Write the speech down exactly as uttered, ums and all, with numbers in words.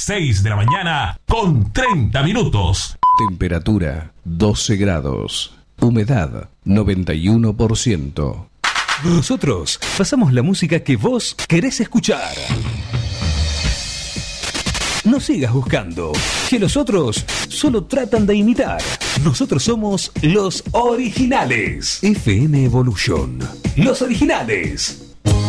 seis de la mañana con treinta minutos. Temperatura doce grados. Humedad noventa y uno por ciento. Nosotros pasamos la música que vos querés escuchar. No sigas buscando, que los otros solo tratan de imitar. Nosotros somos los originales. F M Evolution. Los originales.